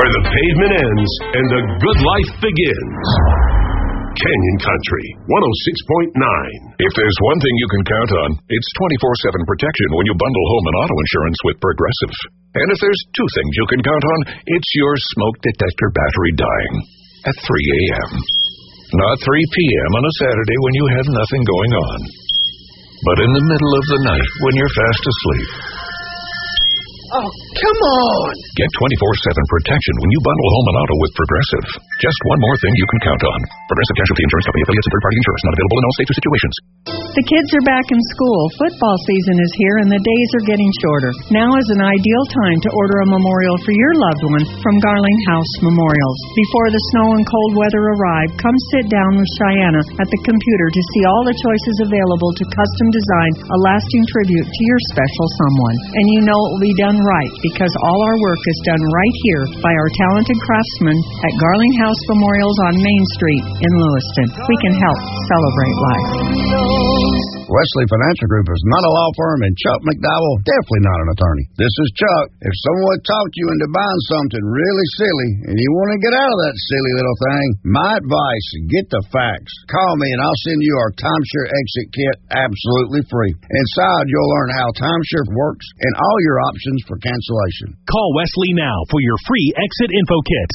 where the pavement ends and the good life begins. Canyon Country 106.9. If there's one thing you can count on, it's 24/7 protection when you bundle home and auto insurance with Progressive. And if there's two things you can count on, it's your smoke detector battery dying at 3 a.m. Not 3 p.m. on a Saturday when you have nothing going on, but in the middle of the night when you're fast asleep. Oh, come on! Get 24/7 protection when you bundle home and auto with Progressive. Just one more thing you can count on. Progressive Casualty Insurance Company, affiliates and third-party insurers, not available in all states or situations. The kids are back in school. Football season is here and the days are getting shorter. Now is an ideal time to order a memorial for your loved one from Garling House Memorials. Before the snow and cold weather arrive, come sit down with Cheyenne at the computer to see all the choices available to custom design a lasting tribute to your special someone. And you know it will be done right because all our work is done right here by our talented craftsmen at Garling House Memorials on Main Street in Lewiston. We can help celebrate life. Wesley Financial Group is not a law firm, and Chuck McDowell definitely not an attorney. This is Chuck. If someone talked you into buying something really silly and you want to get out of that silly little thing, my advice, get the facts. Call me and I'll send you our timeshare exit kit absolutely free. Inside, you'll learn how timeshare works and all your options for cancellation. Call Wesley now for your free exit info kit.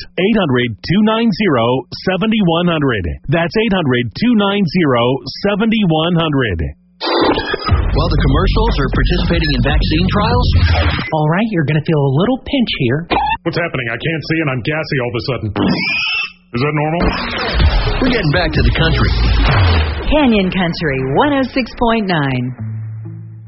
800-290-7100. That's 800-290-7100. While the commercials are participating in vaccine trials? All right, you're going to feel a little pinch here. What's happening? I can't see and I'm gassy all of a sudden. Is that normal? We're getting back to the country. Canyon Country 106.9.